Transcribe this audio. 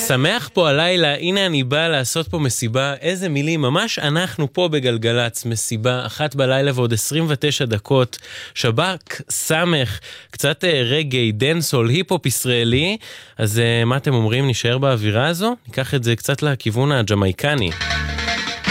שמח פה הלילה, הנה אני בא לעשות פה מסיבה, איזה מילים, ממש אנחנו פה בגלגלץ, מסיבה 1 בלילה ועוד 29 דקות, שבק, סמך, קצת רגעי, דנסול, היפופ ישראלי, אז מה אתם אומרים, נשאר באווירה הזו? ניקח את זה קצת לכיוון הג'מייקני.